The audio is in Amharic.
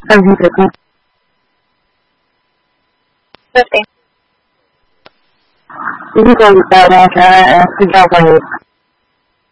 1750. 50. You can call it that after job when you